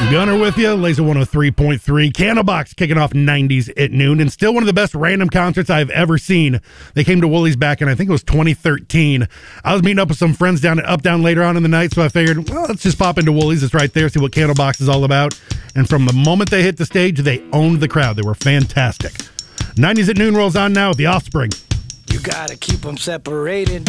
Gunner with you, Laser 103.3. Candlebox kicking off 90s at noon, and still one of the best random concerts I've ever seen. They came to Woolies back in, I think it was 2013. I was meeting up with some friends down at Up Down later on in the night, so I figured, well, let's just pop into Woolies. It's right there, see what Candlebox is all about. And from the moment they hit the stage, they owned the crowd. They were fantastic. 90s at noon rolls on now with The Offspring. You gotta keep them separated.